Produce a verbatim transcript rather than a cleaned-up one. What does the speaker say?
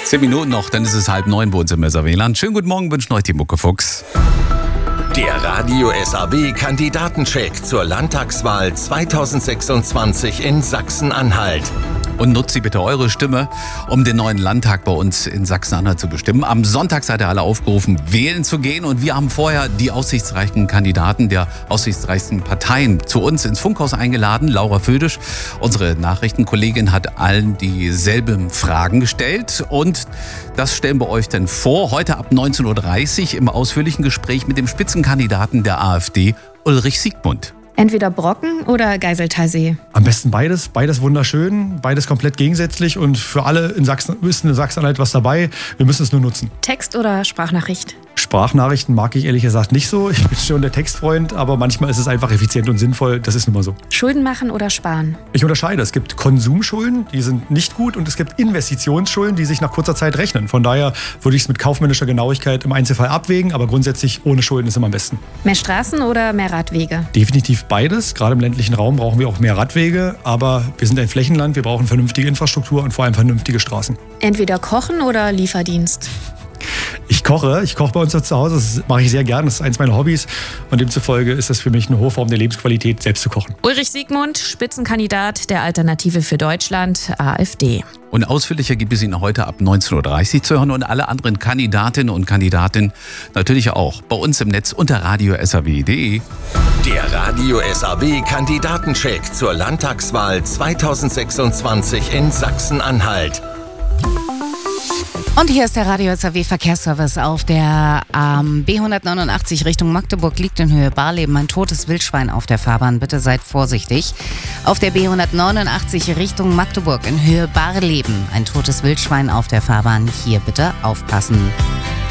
Zehn Minuten noch, dann ist es halb neun bei uns im S A W-Land. Schönen guten Morgen, wünschen euch die Mucke Fuchs. Der Radio S A W-Kandidatencheck zur Landtagswahl zweitausendsechsundzwanzig in Sachsen-Anhalt. Und nutzt Sie bitte eure Stimme, um den neuen Landtag bei uns in Sachsen-Anhalt zu bestimmen. Am Sonntag seid ihr alle aufgerufen, wählen zu gehen. Und wir haben vorher die aussichtsreichen Kandidaten der aussichtsreichsten Parteien zu uns ins Funkhaus eingeladen. Laura Födisch, unsere Nachrichtenkollegin, hat allen dieselben Fragen gestellt. Und das stellen wir euch dann vor, heute ab neunzehn Uhr dreißig im ausführlichen Gespräch mit dem Spitzenkandidaten der AfD, Ulrich Siegmund. Entweder Brocken oder Geiseltalsee. Am besten beides. Beides wunderschön, beides komplett gegensätzlich und für alle in Sachsen ist in Sachsen-Anhalt was dabei. Wir müssen es nur nutzen. Text oder Sprachnachricht? Sprachnachrichten mag ich ehrlich gesagt nicht so. Ich bin schon der Textfreund, aber manchmal ist es einfach effizient und sinnvoll. Das ist nun mal so. Schulden machen oder sparen? Ich unterscheide. Es gibt Konsumschulden, die sind nicht gut, und es gibt Investitionsschulden, die sich nach kurzer Zeit rechnen. Von daher würde ich es mit kaufmännischer Genauigkeit im Einzelfall abwägen, aber grundsätzlich ohne Schulden ist immer am besten. Mehr Straßen oder mehr Radwege? Definitiv beides. Gerade im ländlichen Raum brauchen wir auch mehr Radwege, aber wir sind ein Flächenland, wir brauchen vernünftige Infrastruktur und vor allem vernünftige Straßen. Entweder kochen oder Lieferdienst? Ich koche, ich koche bei uns zu Hause, das mache ich sehr gern, das ist eins meiner Hobbys und demzufolge ist das für mich eine hohe Form der Lebensqualität, selbst zu kochen. Ulrich Siegmund, Spitzenkandidat der Alternative für Deutschland, AfD. Und ausführlicher gibt es ihn heute ab neunzehn Uhr dreißig zu hören und alle anderen Kandidatinnen und Kandidaten natürlich auch bei uns im Netz unter radio s a w punkt d e. Der Radio S A W-Kandidatencheck zur Landtagswahl zweitausendsechsundzwanzig in Sachsen-Anhalt. Und hier ist der Radio S A W-Verkehrsservice auf der ähm, B hundertneunundachtzig Richtung Magdeburg, liegt in Höhe Barleben ein totes Wildschwein auf der Fahrbahn. Bitte seid vorsichtig. Auf der B hundertneunundachtzig Richtung Magdeburg in Höhe Barleben ein totes Wildschwein auf der Fahrbahn. Hier bitte aufpassen.